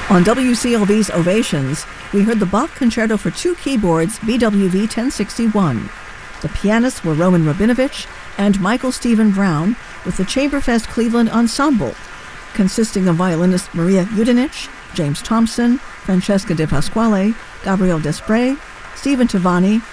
On WCLV's Ovations, we heard the Bach Concerto for two keyboards, BWV 1061. The pianists were Roman Rabinovich and Michael Stephen Brown with the Chamberfest Cleveland Ensemble, consisting of violinist Maria Yudenich, James Thompson, Francesca De Pasquale, Gabriel Desprez, Stephen Tavani,